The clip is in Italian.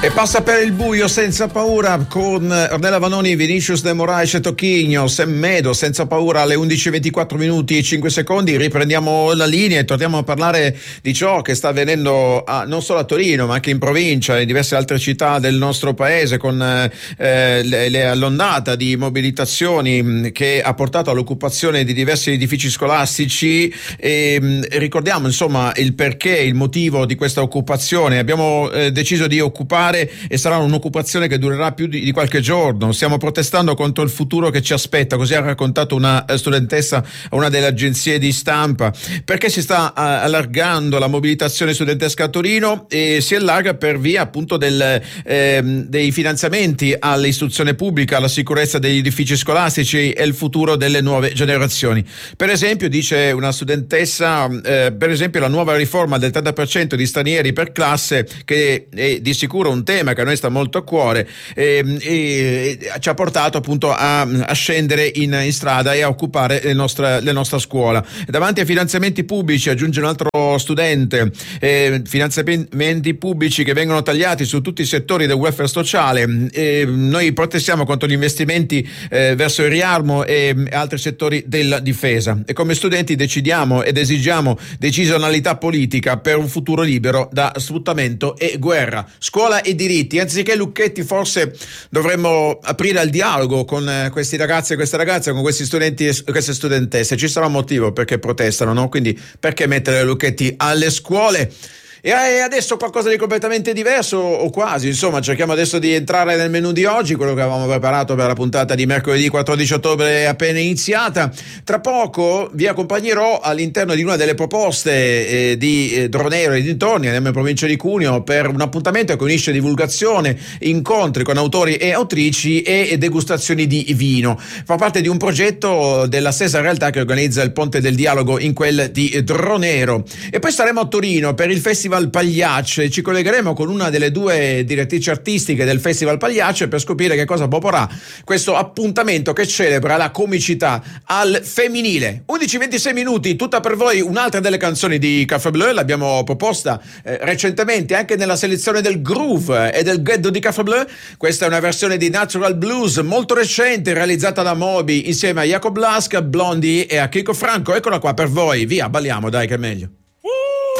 E passa per il buio senza paura con Ornella Vanoni, Vinicius De Moraes e Tocchigno, Semmedo, senza paura alle 11:24 minuti e 5 secondi. Riprendiamo la linea e torniamo a parlare di ciò che sta avvenendo non solo a Torino ma anche in provincia e in diverse altre città del nostro paese, con l'ondata di mobilitazioni che ha portato all'occupazione di diversi edifici scolastici. E ricordiamo insomma il perché, il motivo di questa occupazione. Abbiamo deciso di occupare e sarà un'occupazione che durerà più di qualche giorno. Stiamo protestando contro il futuro che ci aspetta, così ha raccontato una studentessa a una delle agenzie di stampa, perché si sta allargando la mobilitazione studentesca a Torino e si allarga per via appunto dei finanziamenti all'istruzione pubblica, alla sicurezza degli edifici scolastici e il futuro delle nuove generazioni. Per esempio, dice una studentessa, per esempio la nuova riforma del 30% di stranieri per classe, che è di sicuro un tema che a noi sta molto a cuore, e ci ha portato appunto a scendere in strada e a occupare la nostra scuola. Davanti ai finanziamenti pubblici, aggiunge un altro studente, finanziamenti pubblici che vengono tagliati su tutti i settori del welfare sociale. Noi protestiamo contro gli investimenti verso il riarmo e altri settori della difesa, e come studenti decidiamo ed esigiamo decisionalità politica per un futuro libero da sfruttamento e guerra. Scuola e diritti. Anziché lucchetti, forse dovremmo aprire al dialogo con questi ragazzi e queste ragazze, con questi studenti e queste studentesse. Ci sarà un motivo perché protestano, no? Quindi perché mettere lucchetti alle scuole? E adesso qualcosa di completamente diverso, o quasi, insomma, cerchiamo adesso di entrare nel menù di oggi, quello che avevamo preparato per la puntata di mercoledì 14 ottobre appena iniziata. Tra poco vi accompagnerò all'interno di una delle proposte di Dronero e dintorni, andiamo in provincia di Cuneo, per un appuntamento che unisce divulgazione, incontri con autori e autrici e degustazioni di vino. Fa parte di un progetto della stessa realtà che organizza il Ponte del Dialogo in quel di Dronero. E poi staremo a Torino per il Festival Pagliacce. Ci collegheremo con una delle due direttrici artistiche del Festival Pagliacce per scoprire che cosa proporrà questo appuntamento che celebra la comicità al femminile. 11:26 minuti, tutta per voi un'altra delle canzoni di Café Bleu. L'abbiamo proposta recentemente anche nella selezione del Groove e del Ghetto di Café Bleu. Questa è una versione di Natural Blues molto recente, realizzata da Moby insieme a Jacob Blask, Blondie e a Chico Franco. Eccola qua per voi, via, balliamo, dai che è meglio.